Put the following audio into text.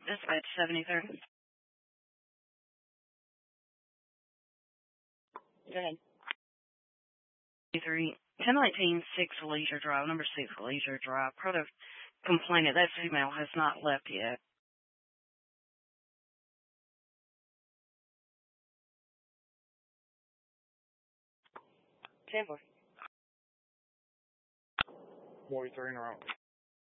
Dispatch 73. Go ahead. 73. 1019 6 Leisure Drive, number 6 Leisure Drive. Product complainant. That female has not left yet. 10-4. 43 in a row.